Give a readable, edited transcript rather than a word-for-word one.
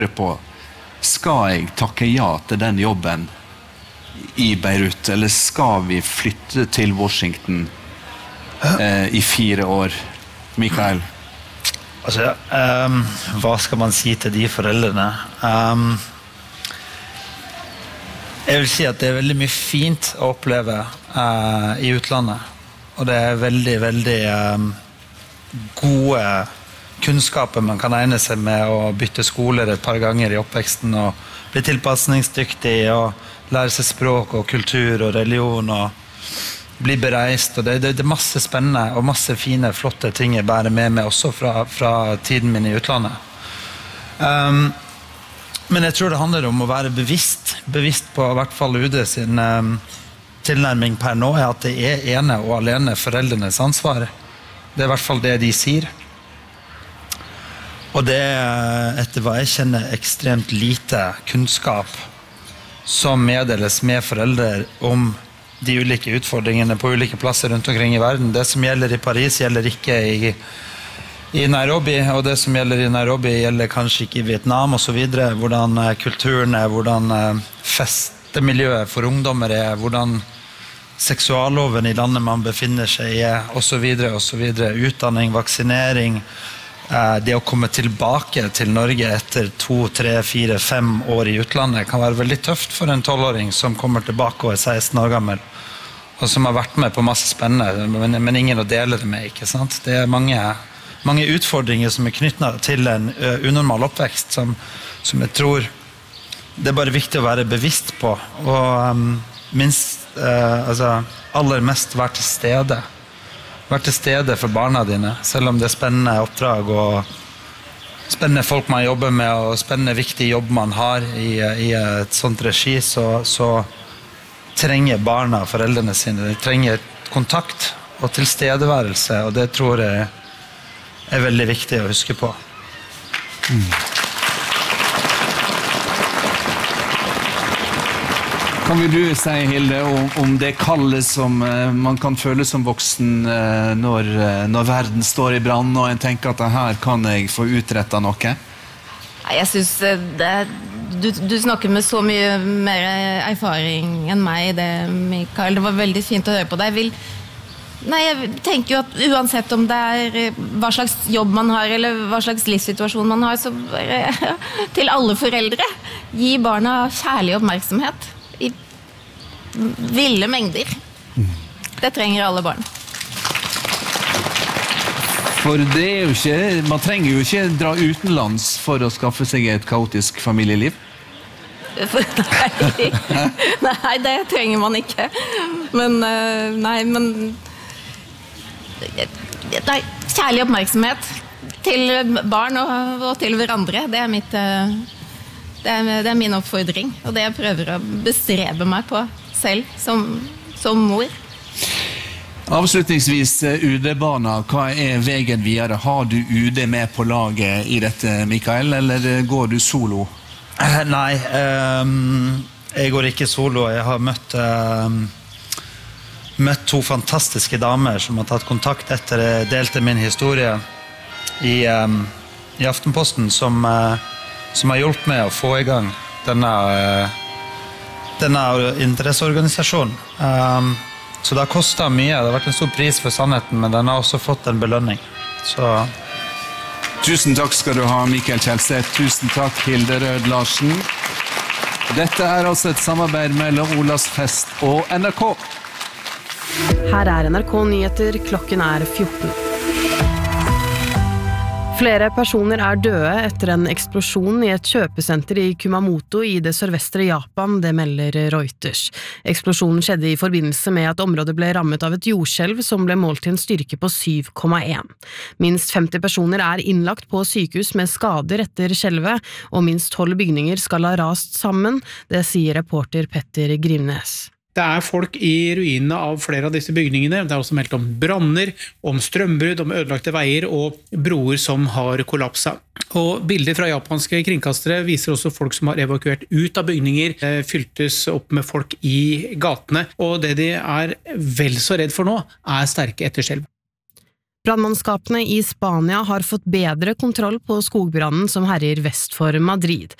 på, skal jeg takke ja til den jobben i Beirut, eller skal vi flytte til Washington i 4 år? Mikael? Altså, hva skal man si til de foreldrene? Jeg vil si at det veldig mye fint å oppleve i utlandet, og det veldig, veldig gode kunnskaper man kan egne seg med å bytte skoler et par ganger i oppveksten og bli tilpassningsdyktig og lære seg språk og kultur og religion og bli bereist, og det masse spennende og masse fine, flotte ting jeg bærer med meg også fra tiden min i utlandet. Men jeg tror det handler om å være bevisst på i hvert fall UD sin tilnærming per nå, at det ene og alene foreldrenes ansvar. Det i hvert fall det de sier. Og det etter hva jeg kjenner ekstremt lite kunnskap som meddeles med foreldre om de ulike utfordringene på ulike plasser rundt omkring i verden. Det som gjelder i Paris gjelder ikke i Nairobi, og det som gjelder i Nairobi gjelder kanskje ikke i Vietnam og så videre. Hvordan kulturen hvordan festemiljøet for ungdommer hvordan seksualloven i landet man befinner seg i og så videre, og så videre. Utdanning, vaksinering, det å komme tilbake til Norge etter 2, 3, 4, 5 år i utlandet kan være veldig tøft for en 12-åring som kommer tilbake og 16 år gammel, og som har vært med på masse spennende, men ingen å dele det med, ikke sant? Det mange utfordringer som knyttet til en unormal oppvekst, som jeg tror det bare viktig å være bevisst på, og aller mest være til stede. Vær til stede for barna dine, selv om det spennende oppdrag og spennende folk man jobber med og spennende viktig jobb man har i et sånt regi, så trenger barna foreldrene sine. De trenger kontakt og tilstedeværelse, og det tror jeg veldig viktig å huske på. Kan vil du si, Hilde, om det kallet som man kan føle som voksen når verden står i brann, og en tenker at her kan jeg få utrettet noe? Jeg synes du snakker med så mye mer erfaring enn meg i det, Mikael. Det var veldig fint å høre på deg. Jeg tenker jo at uansett om det hva slags jobb man har, eller hva slags livssituasjon man har, så til alle foreldre, gi barna kjærlig oppmerksomhet i ville mengder. Det trenger alle barn. For det jo ikke, man trenger jo ikke dra utenlands for å skaffe seg et kaotisk familieliv. Nei, det trenger man ikke. Men kjærlig oppmerksomhet til barn og til hverandre, det mitt det min oppfordring, og det jeg prøver å bestrebe meg på selv som mor. Avslutningsvis, UD-barna, hva veien videre? Har du UD med på laget i dette, Mikael, eller går du solo? Nei, jeg går ikke solo. Jeg har møtt 2 fantastiske damer som har tatt kontakt etter jeg delte min historie i Aftenposten, som har hjulpet meg å få i gang denne interesseorganisasjonen. Så det har kostet mye. Det har vært en stor pris for sannheten, men den har også fått en belønning. Så tusen takk skal du ha, Mikael Kjelseth. Tusen takk, Hilde Rød Larsen. Dette altså et samarbeid mellom Olavsfest og NRK. Her NRK Nyheter, klokken 14. Flere personer døde etter en eksplosjon i et kjøpesenter i Kumamoto i det sørvestre Japan, det melder Reuters. Eksplosjonen skjedde i forbindelse med at området ble rammet av et jordskjelv som ble målt til en styrke på 7,1. Minst 50 personer innlagt på sykehus med skader etter skjelvet, og minst 12 bygninger skal ha rast sammen, det sier reporter Petter Grivnes. Det folk i ruinene av flere av disse bygningene. Det også meldt om branner, om strømbrudd, om ødelagte veier og broer som har kollapset. Og bilder fra japanske kringkastere viser også folk som har evakuert ut av bygninger, fyltes opp med folk i gatene. Og det de vel så redd for nå, sterke etterskjelv. Brannmannskapene i Spania har fått bedre kontroll på skogbrannen som herjer vest for Madrid.